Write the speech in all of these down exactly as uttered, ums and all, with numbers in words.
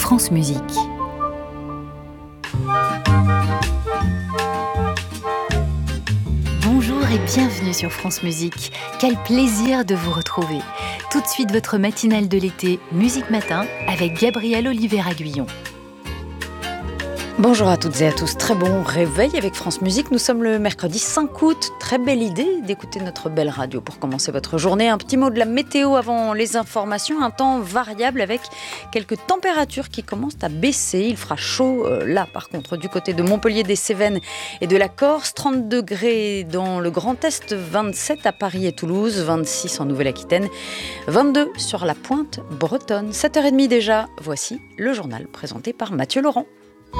France Musique. Bonjour et bienvenue sur France Musique. Quel plaisir de vous retrouver. Tout de suite votre matinale de l'été, Musique Matin, avec Gabrielle Oliveira-Guyon. Bonjour à toutes et à tous, très bon réveil avec France Musique. Nous sommes le mercredi cinq août, très belle idée d'écouter notre belle radio pour commencer votre journée. Un petit mot de la météo avant les informations, un temps variable avec quelques températures qui commencent à baisser. Il fera chaud euh, là par contre du côté de Montpellier, des Cévennes et de la Corse. trente degrés dans le Grand Est, vingt-sept à Paris et Toulouse, vingt-six en Nouvelle-Aquitaine, vingt-deux sur la pointe bretonne. sept heures trente déjà, voici le journal présenté par Mathieu Laurent.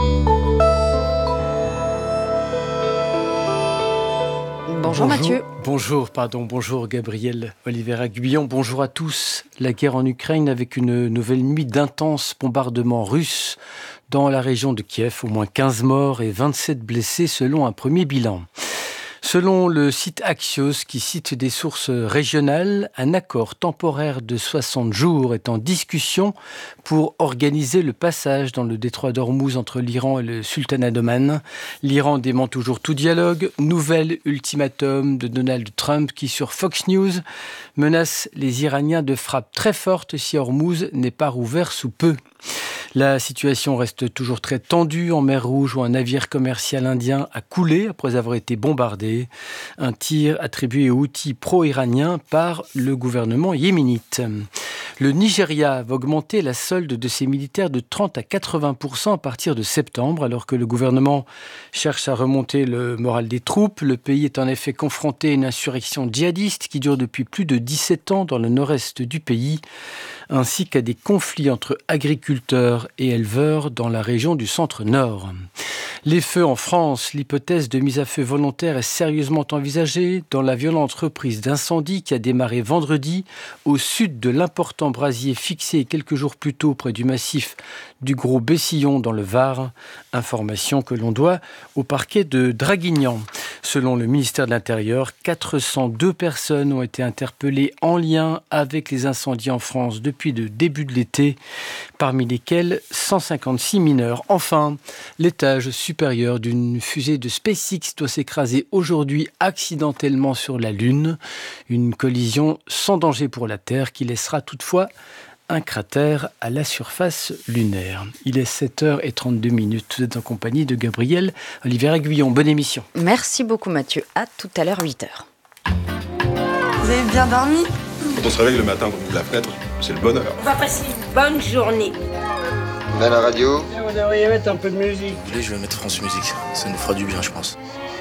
Bonjour, bonjour Mathieu. Bonjour, pardon, bonjour Gabrielle Oliveira-Guyon. Bonjour à tous. La guerre en Ukraine avec une nouvelle nuit d'intenses bombardements russes dans la région de Kiev. Au moins quinze morts et vingt-sept blessés selon un premier bilan. Selon le site Axios, qui cite des sources régionales, un accord temporaire de soixante jours est en discussion pour organiser le passage dans le détroit d'Ormuz entre l'Iran et le sultanat d'Oman. L'Iran dément toujours tout dialogue. Nouvel ultimatum de Donald Trump qui, sur Fox News, menace les Iraniens de frappes très fortes si Ormuz n'est pas rouvert sous peu. La situation reste toujours très tendue en mer Rouge où un navire commercial indien a coulé après avoir été bombardé. Un tir attribué aux Houthis pro-iraniens par le gouvernement yéménite. Le Nigeria va augmenter la solde de ses militaires de trente à quatre-vingts pour cent à partir de septembre, alors que le gouvernement cherche à remonter le moral des troupes. Le pays est en effet confronté à une insurrection djihadiste qui dure depuis plus de dix-sept ans dans le nord-est du pays, ainsi qu'à des conflits entre agriculteurs et éleveurs dans la région du centre-nord. Les feux en France, l'hypothèse de mise à feu volontaire est sérieusement envisagée dans la violente reprise d'incendie qui a démarré vendredi au sud de l'important brasier fixé quelques jours plus tôt près du massif du Gros Bessillon dans le Var. Information que l'on doit au parquet de Draguignan. Selon le ministère de l'Intérieur, quatre cent deux personnes ont été interpellées en lien avec les incendies en France depuis le début de l'été, parmi lesquels cent cinquante-six mineurs. Enfin, l'étage supérieur d'une fusée de SpaceX doit s'écraser aujourd'hui accidentellement sur la Lune. Une collision sans danger pour la Terre qui laissera toutefois un cratère à la surface lunaire. Il est sept heures trente-deux minutes. Vous êtes en compagnie de Gabrielle Oliveira-Guyon. Bonne émission. Merci beaucoup Mathieu. À tout à l'heure, huit heures. Vous avez bien dormi ? Quand on se réveille le matin, qu'on ouvre la fenêtre, c'est le bonheur. On va passer une bonne journée. On a la radio. Vous devriez mettre un peu de musique. Vous voulez, je vais mettre France Musique. Ça nous fera du bien, je pense.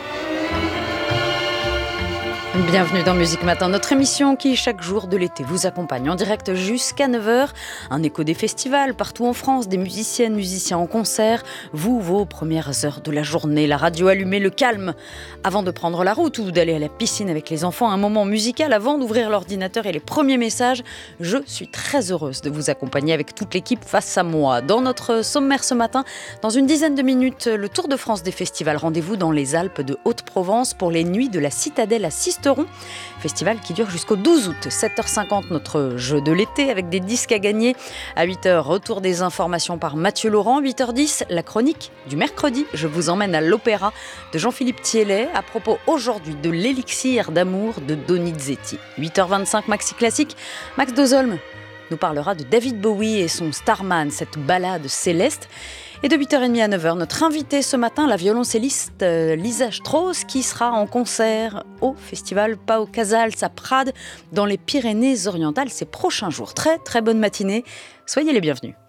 Bienvenue dans Musique Matin, notre émission qui, chaque jour de l'été, vous accompagne en direct jusqu'à neuf heures. Un écho des festivals partout en France, des musiciennes, musiciens en concert. Vous, vos premières heures de la journée, la radio allumée, le calme. Avant de prendre la route ou d'aller à la piscine avec les enfants, un moment musical avant d'ouvrir l'ordinateur et les premiers messages. Je suis très heureuse de vous accompagner avec toute l'équipe face à moi. Dans notre sommaire ce matin, dans une dizaine de minutes, le Tour de France des festivals. Rendez-vous dans les Alpes de Haute-Provence pour les Nuits de la Citadelle à Sisteron. Festival qui dure jusqu'au douze août. sept heures cinquante, notre jeu de l'été avec des disques à gagner. À huit heures, retour des informations par Mathieu Laurent. huit heures dix, la chronique du mercredi. Je vous emmène à l'opéra de Jean-Philippe Thiellet à propos aujourd'hui de l'élixir d'amour de Donizetti. huit heures vingt-cinq, Maxi Classique. Max Dozolm nous parlera de David Bowie et son Starman, cette ballade céleste. Et de huit heures trente à neuf heures, notre invitée ce matin, la violoncelliste Lisa Strauss, qui sera en concert au festival Pau Casals à Prades, dans les Pyrénées-Orientales, ces prochains jours. Très très bonne matinée, soyez les bienvenus.